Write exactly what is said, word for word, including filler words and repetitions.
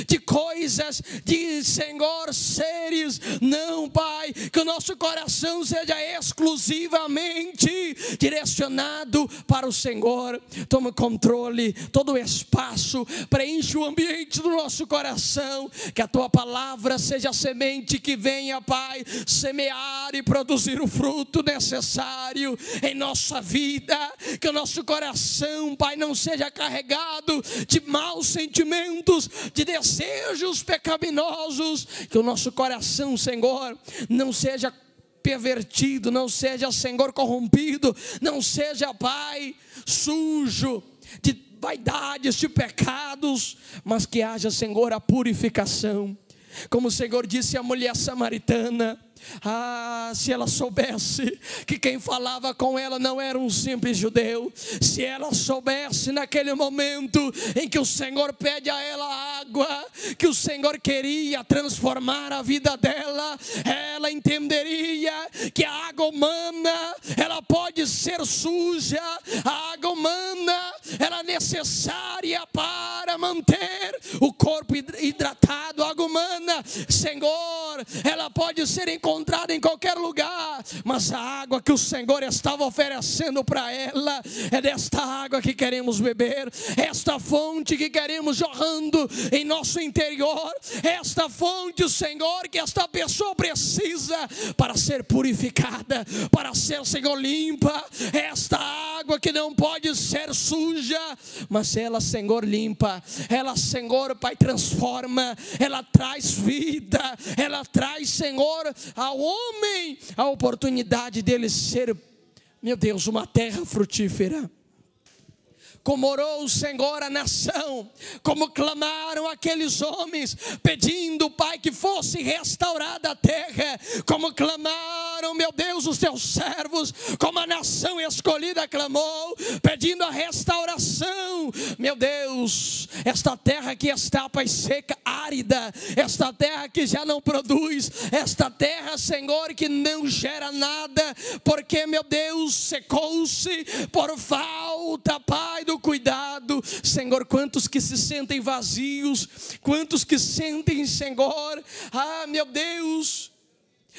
de coisas, de Senhor, seres. Não, Pai, que o nosso coração seja exclusivamente direcionado para o Senhor. Toma controle, todo o espaço, preenche o ambiente do nosso coração, que a Tua palavra seja a semente que venha, Pai, semear e produzir o fruto necessário em nossa vida. Que o nosso coração, Pai, não seja carregado de maus sentimentos, de desejos pecaminosos. Que o nosso coração, Senhor, não seja pervertido, não seja, Senhor, corrompido, não seja, Pai, sujo de vaidades, de pecados, mas que haja, Senhor, a purificação. Como o Senhor disse à mulher samaritana: ah, se ela soubesse que quem falava com ela não era um simples judeu, se ela soubesse naquele momento em que o Senhor pede a ela água, que o Senhor queria transformar a vida dela, ela entenderia que a água humana, ela pode ser suja, a água humana, ela é necessária para manter o corpo hidratado. A água humana, Senhor, ela pode ser encontrada encontrada em qualquer lugar, mas a água que o Senhor estava oferecendo para ela é desta água que queremos beber, esta fonte que queremos jorrando em nosso interior, esta fonte, Senhor, que esta pessoa precisa para ser purificada, para ser, Senhor, limpa. Esta água que não pode ser suja, mas ela, Senhor, limpa, ela, Senhor, Pai, transforma, ela traz vida, ela traz, Senhor, ao homem a oportunidade dele ser, meu Deus, uma terra frutífera. Como orou o Senhor a nação, como clamaram aqueles homens, pedindo, Pai, que fosse restaurada a terra, como clamaram, meu Deus, os teus servos, como a nação escolhida clamou, pedindo a restauração. Meu Deus, esta terra que está, Pai, seca, árida, esta terra que já não produz, esta terra, Senhor, que não gera nada, porque, meu Deus, secou-se por falta, Pai, do cuidado. Senhor, quantos que se sentem vazios, quantos que sentem, Senhor, ah, meu Deus,